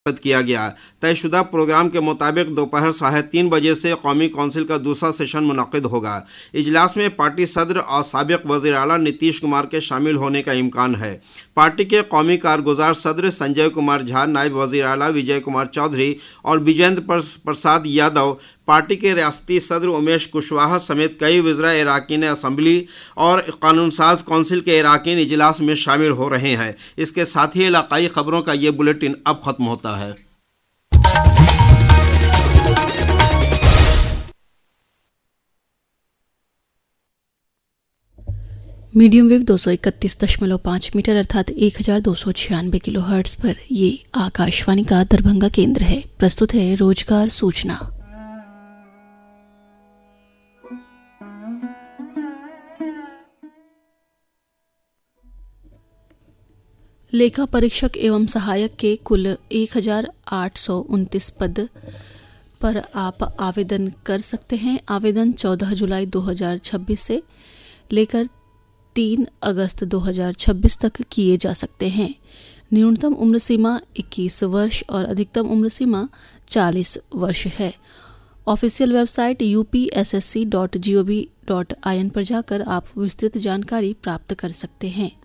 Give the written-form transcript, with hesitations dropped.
किया गया। तयशुदा प्रोग्राम के मुताबिक दोपहर 3:30 बजे से कौमी कौंसिल का दूसरा सेशन मुनक्किद होगा। इजलास में पार्टी सदर और साबिक वज़ीर आला नीतीश कुमार के शामिल होने का इम्कान है। पार्टी के कौमी कारगुजार सदर संजय कुमार झा, नायब वज़ीर आला विजय कुमार चौधरी और विजेंद्र प्रसाद यादव, पार्टी के रियासती सदर उमेश कुशवाहा समेत कई वज़रा अरकान असम्बली और कानूनसाज कौंसिल के अरकान इजलास में शामिल हो रहे हैं। इसके साथ ही इलाकाई खबरों का ये बुलेटिन अब ख़त्म होता है। मीडियम वेव 231.5 मीटर अर्थात 1296 किलोहर्ट्ज़ पर ये आकाशवाणी का दरभंगा केंद्र है। प्रस्तुत है रोजगार सूचना। लेखा परीक्षक एवं सहायक के कुल 1829 पद पर आप आवेदन कर सकते हैं। आवेदन 14 जुलाई 2026 से लेकर 3 अगस्त 2026 तक किए जा सकते हैं। न्यूनतम उम्र सीमा 21 वर्ष और अधिकतम उम्र सीमा 40 वर्ष है। ऑफिशियल वेबसाइट upssc.gov.in पर जाकर आप विस्तृत जानकारी प्राप्त कर सकते हैं।